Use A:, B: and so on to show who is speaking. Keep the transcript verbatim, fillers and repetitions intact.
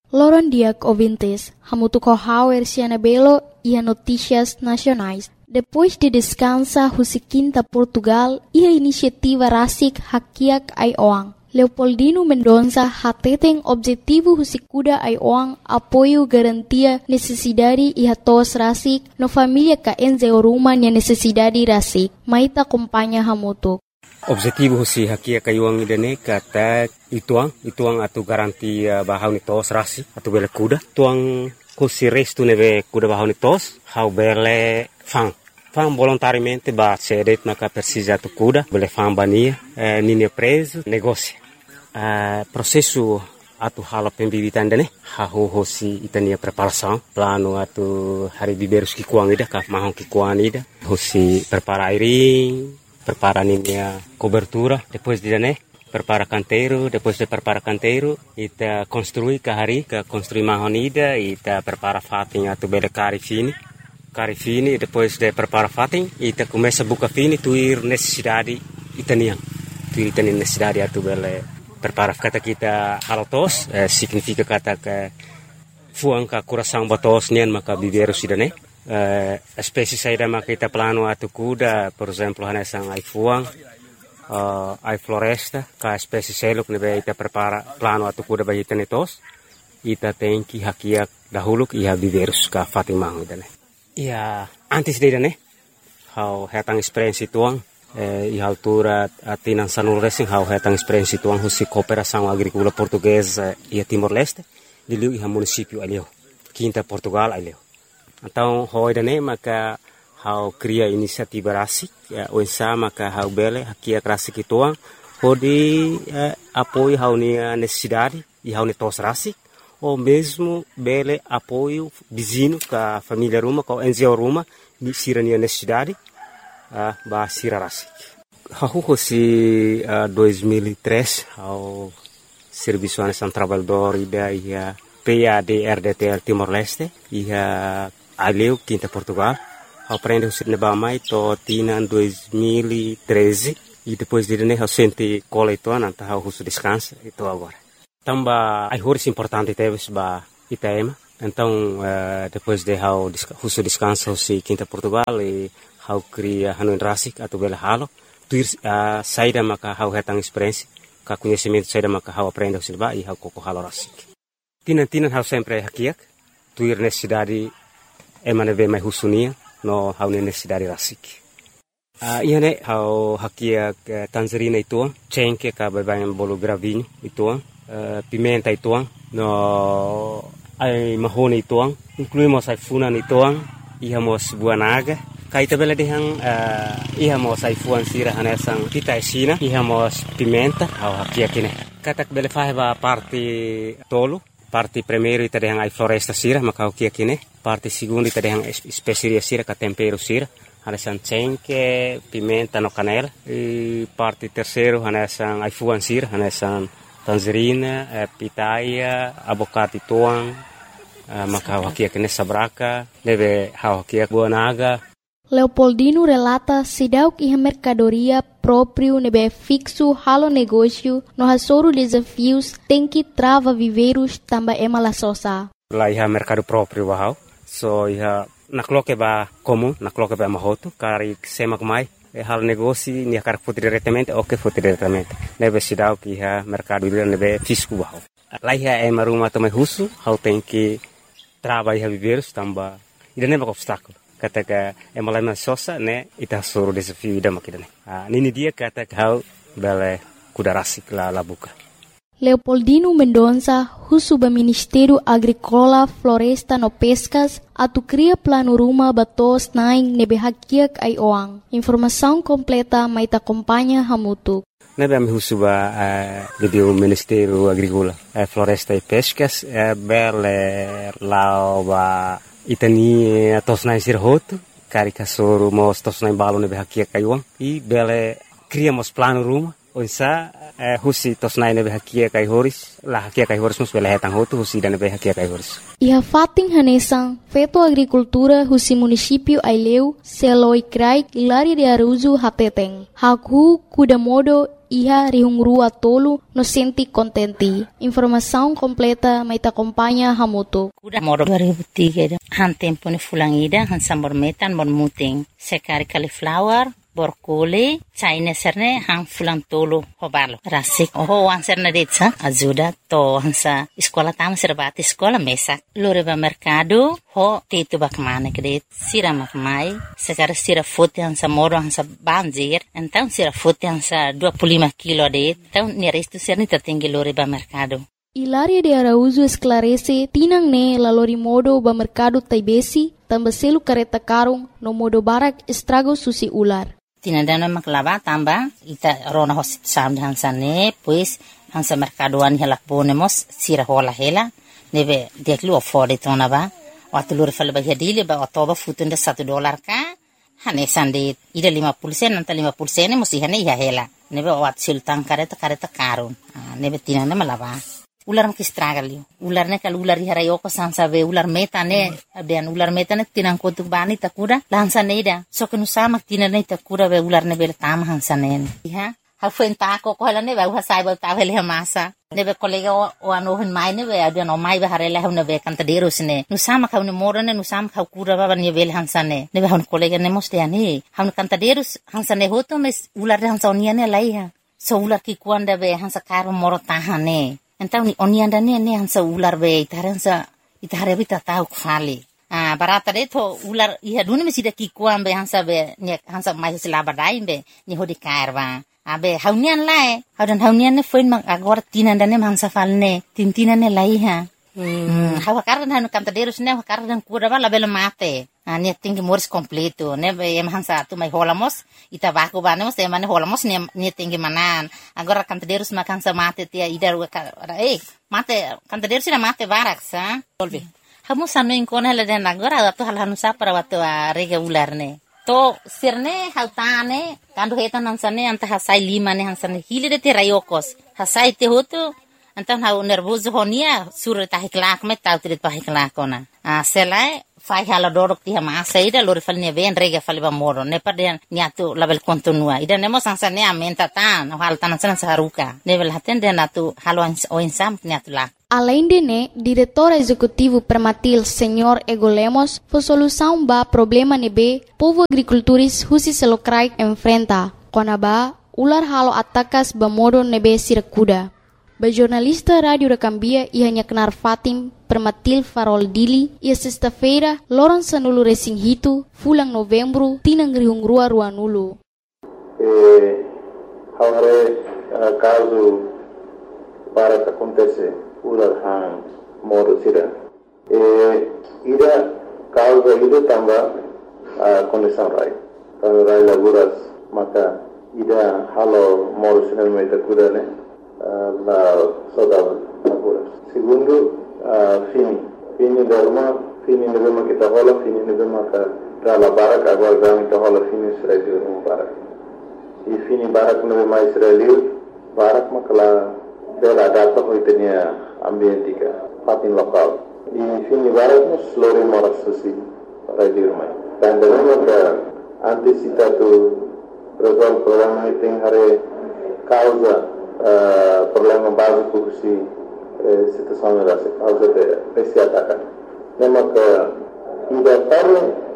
A: Loron diak ouvintes, hamutu kohauer siana belo e notícias nacionais. Depois de descansa husikinta Portugal e a iniciativa Rasik Hakiak Aioang. Leopoldino Mendonça hateten objetivo husikuda Aioang apoio garantia necessidade e hatos Rasik no família ka enzeo ruma nia necessidade Rasik. Maita acompanha hamutu.
B: Objetivo si Hakiak Aioang idane kata ituang ituang atu garantia bahau ni tos Rasik atu bele kuda. Tuang husi restu neve kuda bahau ni tos hau bele fang. Fang volontariamente ba cedet naka precisa tu kuda, bele fang bania, eh, nini preso, negócio. Eh, processo atu hala pembibitan dane, hahu hosi itania preparação, plano atu hari biberus kikuang ida, ka mahong kikuang ida, hosi prepara airing, prepara ninia cobertura, depois de dane, prepara canteiro, depois de prepara canteiro, ita construi ka hari, ka construi mahon ida, ita prepara fating atu bele kari fini. Kari fini e depois de prepara fating ita começa a buca fini tuir necessidade itanian tuir itanian necessidade atu bele prepara kata kita halotos eh, significa kata ke fuang ka coração batos nian maka biberu sidane eh, espécie saída maka kita plano atu kuda por exemplo hanesang ai fuang uh, ai floresta ka espécie seluk nebe ita prepara plano atu kuda ba itanetos ita tem que hakiak dahulu ia biberus ka fatimang idane. Ia, antes de né, hau hetang experiência tuang, eh, e altura atinan sanul racing hau hetang experiência tuang husi cooperação agrícola portuguesa e Timor-Leste, de liu iha município alio, quinta Portugal alio. Então, hau idane maka hau cria inisiativa rasik, o ensa maka hau bele hakia rasik tuang, hodi eh, apoio hau nia necessidade e hau netos rasik. Ou mesmo bele apoio vizinho com a família Ruma, com a Enzio Ruma, ni sira nia necessidade, uh, ba sira rasik. Hahu hosi uh, dois mil e três, ao Serviço Nacional Trabalhador ida ia P A D R D T L Timor-Leste, ia aleu quinta Portugal, ao prende hosi nebamai to tina dois mil e treze, e depois de né, ao sente cola e toa, nanta ao hosi descansa, e to agora. Tamba ai horas importante teve ba Itaema. Então, uh, depois de hau husu descanso si quinta Portugal e hau cria hanuin rasik atau bela halo, tuir uh, saída maka hau hetang experiência, ka conhecimento saída maka hau aprende husu ba e hau koko halo rasik. Tinan-tinan hau sempre hakiak, tuir necessidade emane ve mai husunia no hau necessidade rasik. Uh, iane hau hakiak uh, Tanzania ituang, cengke ka bebangan bolu gravinho ituang. Uh, pimenta ituang no ai mahoni ituang incluímos ai funan ituang ihamos buah naga kaita bela dehang uh, ihamos ai fuan sira hanesang kita esina ihamos pimenta au hakia kine katak bela faheba parte tolo parte primeiro ita dehang ai floresta sira maka hakia kine parte segundo ita dehang especiaria sira ka tempero sira hanesang cengke pimenta no canela e parte terceiro hanesang ai fuan sira hanesang tangerina, eh, pitaia, abocado tuang, eh, maka hakia kene sabraka, deve hakia buah naga.
A: Leopoldino relata sidauk iha mercadoria próprio nebe fixo halo negócio no hasoro desafios tem que trava viveiros tamba ema la sosa.
B: Lá iha mercado próprio bahau, so iha nakloke ba comum, nakloke ba mahoto, kari semak mai. E hal negócio ni akar foto diretamente ou que foto diretamente nebe sidau que ha mercado ele nebe fisco bahau lá ia é maruma também russo hal tem que trabalhar viver tamba ida nebe obstáculo kata ka é malama sosa né ita soro desafio ida makidane ah nini dia kata hal bele kudarasik la la buka.
A: Leopoldino Mendonça, husuba Ministério Agrícola, Floresta no Pescas, atu cria plano ruma batos naing nebe hakiak Aioang. Informação completa mai ta acompanha hamutu.
B: Nebe am husuba uh, do Ministério Agrícola, uh, Floresta e Pescas, uh, bele lao ba itani tos naing sirhoto, karika soro mos tos naing balo nebe hakiak Aioang e bele criamos plano ruma. Onsa eh, husi tos nai nebe hakia kai horis la hakia kai horis mus bela hetang hotu husi dan nebe hakia kai horis.
A: Iha fating hanesang feto agricultura husi município Aileu seloi krai ilari de Aruzu hateteng. Haku kuda modo iha rihungrua tolu no senti contenti. Informação completa mai ta acompanha hamutu.
C: Udah moro dua ribu tiga han tempo ni fulangida han sambor metan mor muting sekari cauliflower borkole China serne han fulang tolo hobalo rasik oh wan serne detsa ajuda to hansa sekolah tam serbati sekolah mesak lore ba mercado ho tetu bakmane kret sira makmai sekar sira fote hansa moro hansa banjir então sira fote hansa dua puluh lima kilo det então ni resto serne tertinggi lore ba mercado.
A: Hilaria de Araújo esclarece tinang ne lalori modo ba mercado taibesi tambah selu kareta karung no modo barak estrago susi ular.
C: Tinandana maklaba tamba ita rona hosit sam hansa ne pues hansa mercadoan hela ponemos sira hola hela nebe deklu afford tona ba watulur fal ba hadile ba otoba futunda satu dolar ka hane sande ida lima puluh sen nanta lima puluh sen musi hane ya hela nebe wat sultan kareta kareta karun nebe tinanda malaba ular maki stragali ular ne kal ular harayo ko sansa be ular meta ne abian ular meta ne tinang kotuk bani takura lansa ne ida so kenu sama tinan ne takura be ular ne be tam hansa ne ha ha fuenta ko ko ne be ha sai ba ta hele masa ne be kolega o ano hen mai ne be abian o mai be harele ha ne be kanta deros ne nu sama ka ne mora ne nu sama ka kura ba ne be hansa ne ne be ha kolega ne moste ani ha kanta deros hansa ne hoto mes ular hansa onia ne lai ha so ular ki kuanda be hansa karo moro tahane. Então ni onianda ne ne hansa ular be itaransa itare bita tau kfali ah barata de to ular iha dune mesida ki kuambe hansa be ne hansa mai sila badai be ni hodi karwa abe haunian lae haudan haunian ne foin mak agora tinanda ne hansa falne tintina ne lai ha hmm hawa kardan hanu kantaderos ne kardan kura bala bela mate ah ne tingi mors completo ne be em hansa tu mai holamos ita baku banemos e mane holamos ne ne tingi manan agora kantaderos makan sa mate tia idar eh mate kantaderos na mate barak sa volve hamu sanu inkona la den agora tu hal hanu sa para watu rega ular ne to sirne hautane kandu hetan hansane anta hasai lima ne hansane hilide te rayokos hasai te hotu antan hau nervoso honia sur ta hiklak met tau trit pa hiklakona a selai fai hala dorok ti ma saida lor falne ven rega falba moro ne perden niatu label kontinua ida nemo sansane amenta tan hal tan san saruka level haten den atu halo o insam niatu la.
A: Além de né, diretor executivo Permatil, senhor Ego Lemos, foi solução ba problema nebe povo agricultores husi selokrai enfrenta. Kona ba ular halo atakas ba modo nebe sirakuda. Ba jornalista Rádio da Cambia ia nyaknar Fatim Permatil Farol Dili ia sexta-feira loron sanulu resing hitu fulang novembro tinang rihungrua ruanulu.
D: Eh, haware uh, caso para que acontece ular han modo sira. Eh, ida causa ida tamba uh, condição rai. Kalau rai laguras maka ida halo modo sira meita kuda ne la saudade laguras. Segundo uh, fini fini dorma fini nebema kita hola fini nebema ka dala barak agora dami kita hola fini sira di rumah barak. I fini barak nebema Israel barak makala bela data hoitenia ambientika patin lokal. I fini barak mus lori moras susi radio rumah. Dan dengan ka antisipatu resolve problema iting hare causa Uh, problema básico si eh, situação era se causa de esse ataque. Lembra que ida para